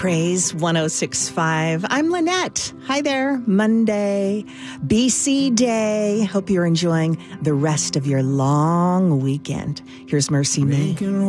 Praise 106.5. I'm Lynette. Hi there. Monday, BC Day. Hope you're enjoying the rest of your long weekend. Here's Mercy Me.